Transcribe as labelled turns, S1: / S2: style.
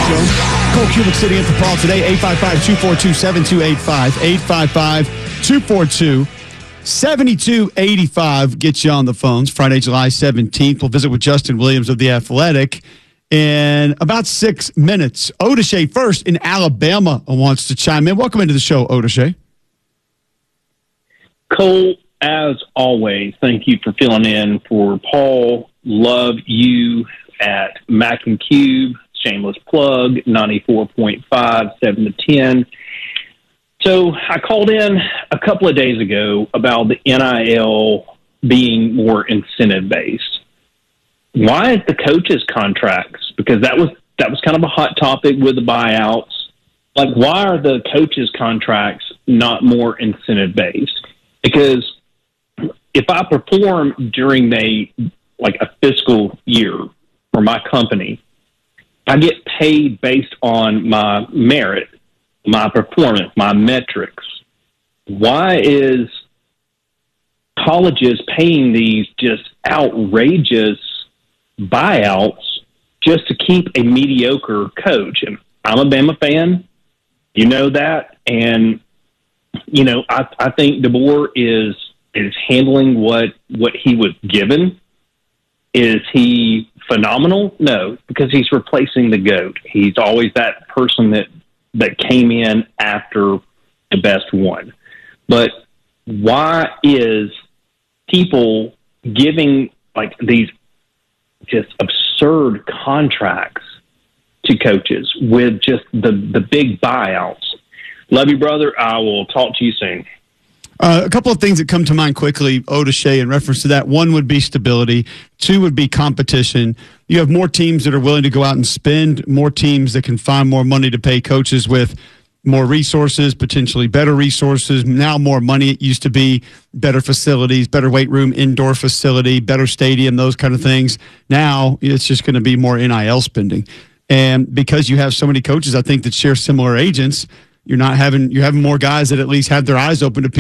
S1: Show. Cole Cubic City at the Paul today, 855-242-7285, 855-242-7285. Get you on the phones. Friday, July 17th. We'll visit with Justin Williams of The Athletic in about 6 minutes. Odeshay first in Alabama wants to chime in. Welcome into the show, Odeshay.
S2: Cole, as always, thank you for filling in for Paul. Love you at Mac and Cube. Shameless plug, 94.5, 7 to 10. So I called in a couple of days ago about the NIL being more incentive-based. Why is the coaches' contracts? Because that was kind of a hot topic with the buyouts. Like, why are the coaches' contracts not more incentive-based? Because if I perform during a fiscal year for my company, I get paid based on my merit, my performance, my metrics. Why is colleges paying these just outrageous buyouts just to keep a mediocre coach? And I'm a Bama fan, you know that, and I think DeBoer is handling what he was given. Is he phenomenal? No, because he's replacing the GOAT. He's always that person that came in after the best one. But why is people giving these just absurd contracts to coaches with just the big buyouts? Love you, brother. I will talk to you soon.
S1: A couple of things that come to mind quickly, Odeshay, in reference to that. One would be stability. Two would be competition. You have more teams that are willing to go out and spend, more teams that can find more money to pay coaches with more resources, potentially better resources, now more money. It used to be better facilities, better weight room, indoor facility, better stadium, those kind of things. Now it's just going to be more NIL spending. And because you have so many coaches, I think, that share similar agents, you're having more guys that at least have their eyes open to people